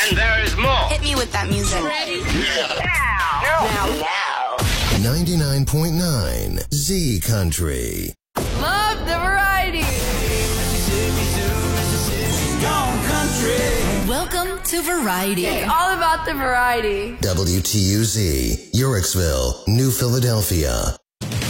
And there is more. Hit me with that music. Ready? Now. 99.9 Z Country. Love the variety. Welcome to Variety. It's all about the variety. WTUZ, Urixville, New Philadelphia.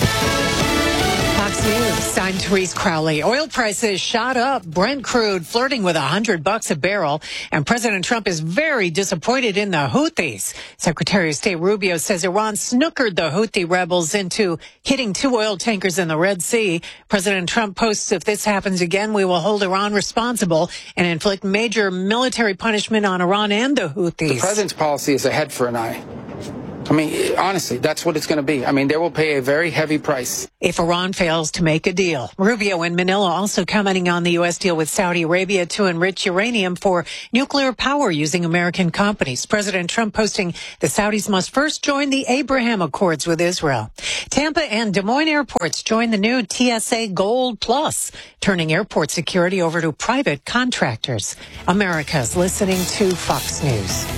Fox News, I'm Therese Crowley. Oil prices shot up. Brent crude flirting with $100 a barrel. And President Trump is very disappointed in the Houthis. Secretary of State Rubio says Iran snookered the Houthi rebels into hitting 2 oil tankers in the Red Sea. President Trump posts, if this happens again, we will hold Iran responsible and inflict major military punishment on Iran and the Houthis. The president's policy is a head for an eye. I mean, honestly, that's what it's going to be. I mean, they will pay a very heavy price if Iran fails to make a deal. Rubio in Manila also commenting on the U.S. deal with Saudi Arabia to enrich uranium for nuclear power using American companies. President Trump posting the Saudis must first join the Abraham Accords with Israel. Tampa and Des Moines airports join the new TSA Gold Plus, turning airport security over to private contractors. America's listening to Fox News.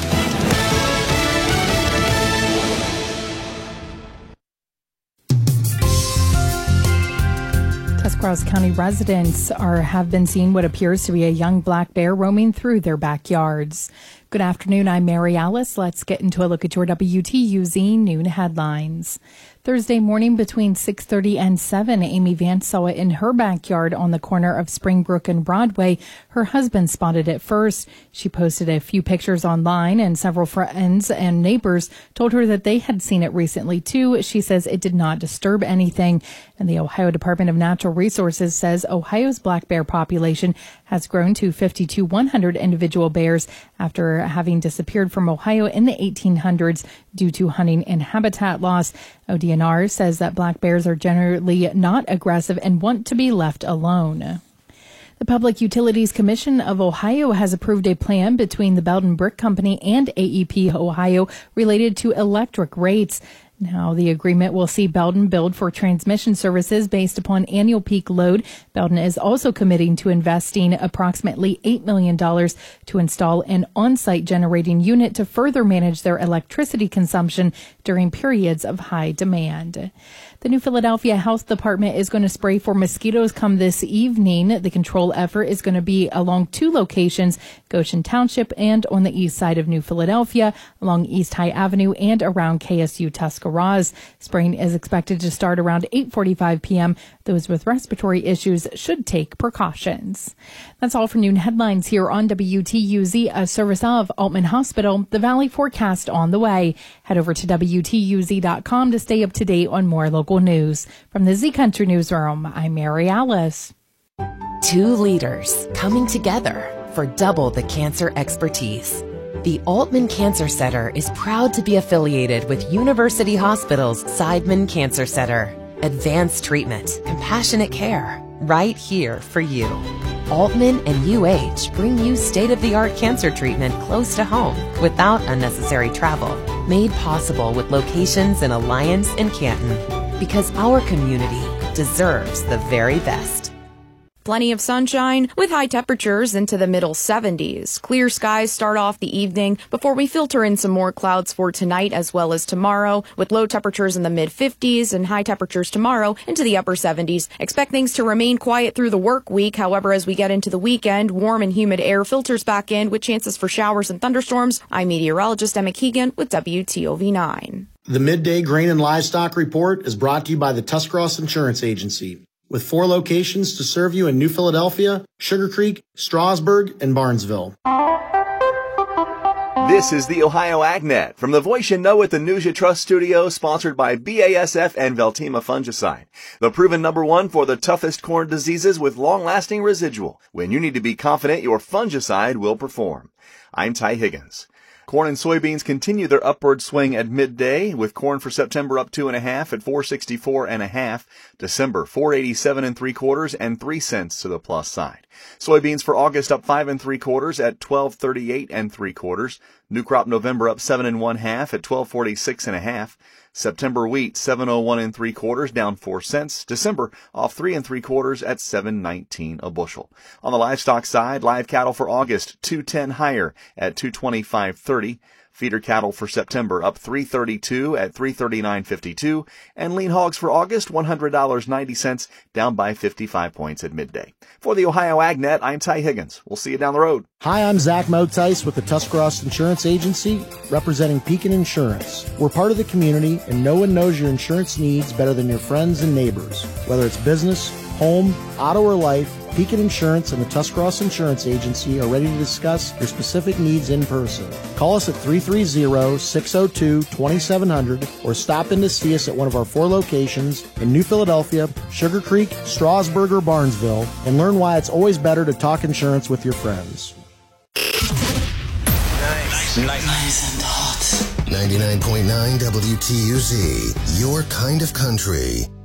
Tuscarawas County residents have been seeing what appears to be a young black bear roaming through their backyards. Good afternoon, I'm Mary Alice. Let's get into a look at your WTUZ noon headlines. Thursday morning between 6:30 and 7, Amy Vance saw it in her backyard on the corner of Springbrook and Broadway. Her husband spotted it first. She posted a few pictures online, and several friends and neighbors told her that they had seen it recently too. She says it did not disturb anything. And the Ohio Department of Natural Resources says Ohio's black bear population has grown to 5,100 individual bears after having disappeared from Ohio in the 1800s due to hunting and habitat loss. ODNR says that black bears are generally not aggressive and want to be left alone. The Public Utilities Commission of Ohio has approved a plan between the Belden Brick Company and AEP Ohio related to electric rates. Now, the agreement will see Belden build for transmission services based upon annual peak load. Belden is also committing to investing approximately $8 million to install an on-site generating unit to further manage their electricity consumption during periods of high demand. The New Philadelphia Health Department is going to spray for mosquitoes come this evening. The control effort is going to be along 2 locations, Goshen Township and on the east side of New Philadelphia, along East High Avenue and around KSU Tuscarawas. Spraying is expected to start around 8:45 p.m. Those with respiratory issues should take precautions. That's all for noon headlines here on WTUZ, a service of Altman Hospital. The Valley forecast on the way. Head over to WTUZ.com to stay up to date on more local news. From the Z Country Newsroom, I'm Mary Alice. 2 leaders coming together for double the cancer expertise. The Altman Cancer Center is proud to be affiliated with University Hospital's Seidman Cancer Center. Advanced treatment, compassionate care, right here for you. Altman and UH bring you state-of-the-art cancer treatment close to home without unnecessary travel. Made possible with locations in Alliance and Canton. Because our community deserves the very best. Plenty of sunshine with high temperatures into the middle 70s. Clear skies start off the evening before we filter in some more clouds for tonight as well as tomorrow, with low temperatures in the mid 50s and high temperatures tomorrow into the upper 70s. Expect things to remain quiet through the work week. However, as we get into the weekend, warm and humid air filters back in with chances for showers and thunderstorms. I'm meteorologist Emma Keegan with WTOV9. The Midday Grain and Livestock Report is brought to you by the Tuscarawas Insurance Agency, with 4 locations to serve you in New Philadelphia, Sugar Creek, Strasburg, and Barnesville. This is the Ohio AgNet from the voice you know at the News You Trust studio, sponsored by BASF and Veltima Fungicide, the proven #1 for the toughest corn diseases with long-lasting residual, when you need to be confident your fungicide will perform. I'm Ty Higgins. Corn and soybeans continue their upward swing at midday, with corn for September up 2.5 at 464.5. December 487 3/4 and 3 cents to the plus side. Soybeans for August up 5 3/4 at 1238 3/4. New crop November up 7 1/2 at 1246.5. September wheat, 701 3/4, down 4 cents. December off 3 3/4 at 7.19 a bushel. On the livestock side, live cattle for August, 210 higher at 225.30. Feeder cattle for September up $3.32 at $339.52, and lean hogs for August $100.90, down by 55 points at midday. For the Ohio AgNet, I'm Ty Higgins. We'll see you down the road. Hi, I'm Zach Motice with the Tuscarawas Insurance Agency, representing Pekin Insurance. We're part of the community, and no one knows your insurance needs better than your friends and neighbors. Whether it's business, home, auto, or life, Pekin Insurance and the Tuscarawas Insurance Agency are ready to discuss your specific needs in person. Call us at 330-602-2700 or stop in to see us at one of our 4 locations in New Philadelphia, Sugar Creek, Strasburg, or Barnesville, and learn why it's always better to talk insurance with your friends. Nice and hot. 99.9 WTUZ, your kind of country.